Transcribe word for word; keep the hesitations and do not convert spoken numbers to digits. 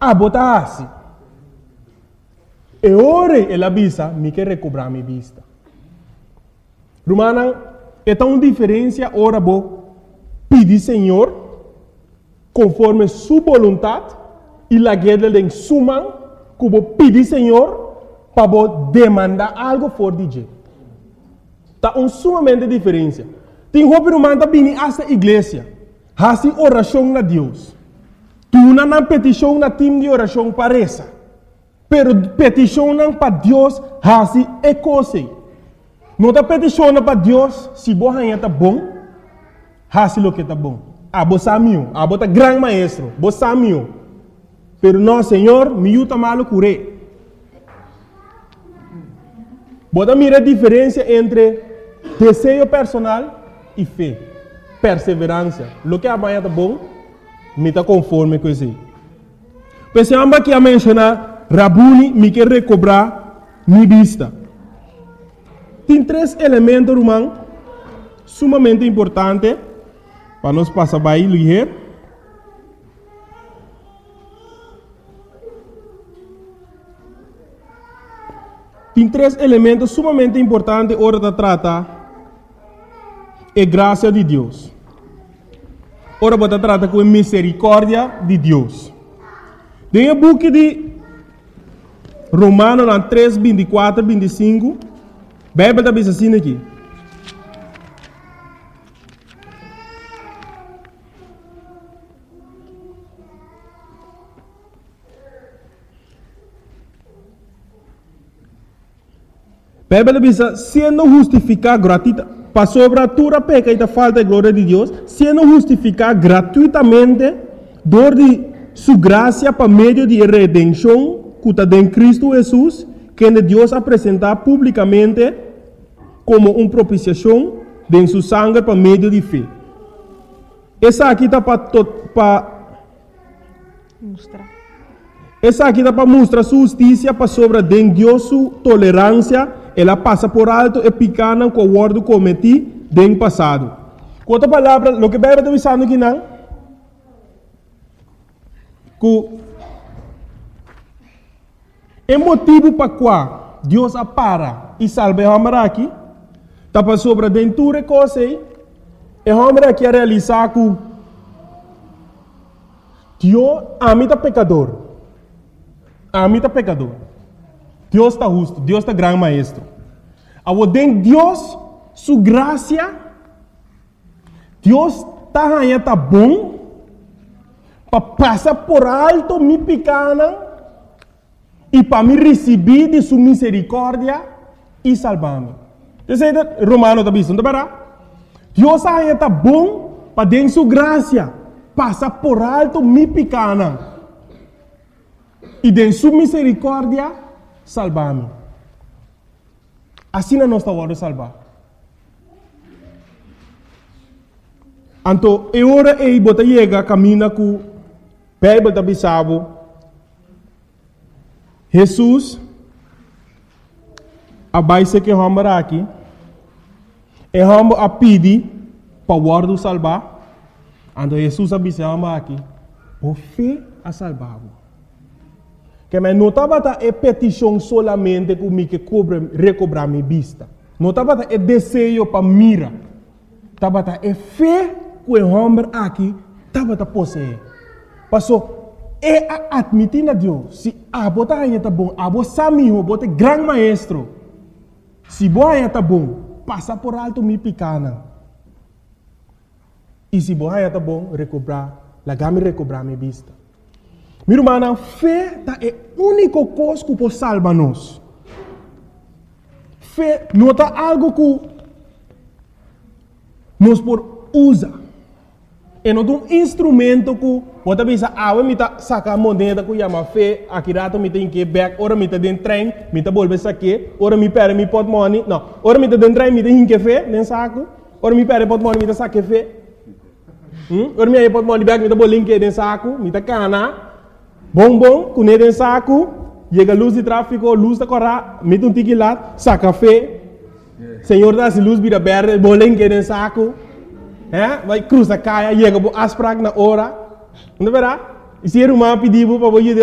a botar assim. E ora ela avisa, me quer recobrar minha vista. Romana, é tão diferença ora vou pedir Senhor conforme sua vontade e la guerra de suma que vou pedir Senhor para vou demandar algo fora de Deus. Tá um sumamente diferença. Tem roupa romana vir a esta igreja, faz oração na Deus. Tu não na petição na time de oração para essa. Pero petição para Deus faz é coisa. Não está petição para Deus se você está bom, faz o que está bom. Ah, você é meu, ah, você é grande maestro, você é meu. Pero não, Senhor, me ajuda malo curé. Você mira a diferença entre desejo personal e fé, perseverança. O que amanhã está bom, me está conforme com isso. Pensamos que a mencionar, Rabuni me quer recobrar minha vista. Tem três elementos, irmão, sumamente importantes para nós passar para aí, ligeiro. Tem três elementos sumamente importantes hora de tratar é graça de Deus. Ora, você trata com a misericórdia de Deus. Tem o book de Romanos três, vinte e quatro, vinte e cinco. A Bíblia está assim aqui. A Bíblia diz, sendo justificado gratuitamente, para sobre a tua peca e a falta de glória de Deus, sendo justificado gratuitamente, dor de sua graça para meio de redenção, que está em Cristo Jesus, que Deus apresentar publicamente como uma propiciação de sua sangue para meio de fé. Essa aqui está para mostrar. Essa aqui está para mostrar sua justiça para sobre de Deus sua tolerância. Ela passa por alto e picana com o ordo cometi no passado. Com outra palavra, o que a Bíblia está dizendo aqui não, que é motivo para qual Deus apara e salva o homem aqui, está para sobre dentro de coisa e o homem aqui a realizar que Deus ama o pecador. Ama o pecador. Deus está justo, Deus está grande maestro. Ao den Deus, sua graça, Deus está aí, está bom, para passar por alto minha pequena e para me receber de sua misericórdia e salvar-me. Você sabe, Romano está dizendo, Deus aí está bom para den sua graça, passar por alto minha pequena e de sua misericórdia salvar-me. Assim não está hora de salvar. Então, é hora de você chegar caminho com a Bíblia da Bissau. Jesus, a base que vamos aqui, é vamos a pedir para o ordo salvar. Então, Jesus a Bissau aqui, por fé a salvar-o. Que me não estava a petição solamente que me que cobre recobrar minha vista. Não estava a desejo para mira. Estava a fé que o homem aqui estava a possuir. Passou é a admitir a Deus. Se a bota aí está bom, a bota samiho, a bota grande maestro. Se boa aí está bom, passa por alto minha pequena. E se boa aí está bom, recobrar, lá me recobrar minha vista. Meu irmão, a fé é a única coisa que pode salvar-nos. Fé não é algo que nós podemos usar. É um instrumento que você pensa, ah, eu vou sacar a moneda que chama fé, aqui rato eu tenho que ir back, ora eu estou dentro do trem, eu estou voltando aqui, ora eu pego meu porta-money, não, ora eu estou dentro do trem, eu tenho que ir fé, nem saco, ora eu pego o porta-money, eu estou saco fé, ora eu pego o porta-money back, eu estou voltando dentro do saco, eu estou cana. Bom, bom, com ele em saco, chega a luz de tráfego, luz da corra, mete um tique lá, saca café, Senhor dá-se luz, vira verde, bolen que em saco, é? Vai cruza caia, chega a asprag na hora, não verá? E se ele uma pediu para você